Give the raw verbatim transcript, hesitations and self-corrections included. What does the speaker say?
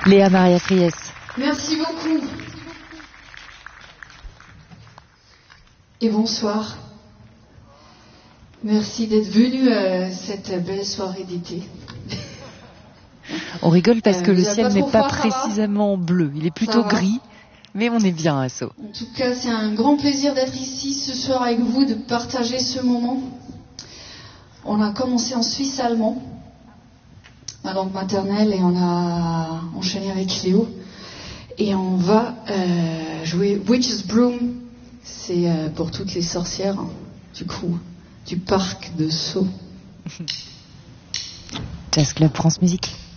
Léa Maria Fries. Merci beaucoup. Et bonsoir. Merci d'être venu à cette belle soirée d'été. On rigole parce Euh, que le vous avez ciel pas n'est trop pas froid, ça va précisément bleu. Il est plutôt va gris, mais on est bien à Sceaux. En tout cas, c'est un grand plaisir d'être ici ce soir avec vous, de partager ce moment. On a commencé en suisse allemand, ma langue maternelle, et on a enchaîné avec Léo. Et on va euh, jouer Witch's Broom. C'est euh, pour toutes les sorcières, hein, du coup, du parc de Sceaux. Jazz Club France Musique.